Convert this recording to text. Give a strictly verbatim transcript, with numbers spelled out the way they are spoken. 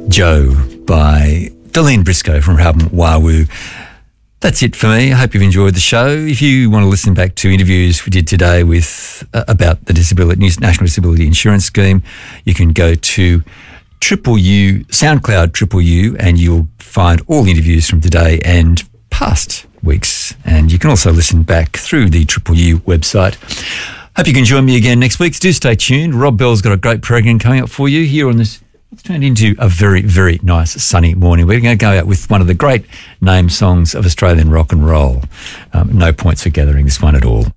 Joe by Darlene Briscoe from her album Wahoo. That's it for me. I hope you've enjoyed the show. If you want to listen back to interviews we did today with uh, about the disability National Disability Insurance Scheme, you can go to Triple U, SoundCloud Triple U, and you'll find all the interviews from today and past weeks. And you can also listen back through the Triple U website. Hope you can join me again next week. Do stay tuned. Rob Bell's got a great program coming up for you here on this. It's turned into a very, very nice sunny morning. We're going to go out with one of the great name songs of Australian rock and roll. Um, no points for gathering this one at all.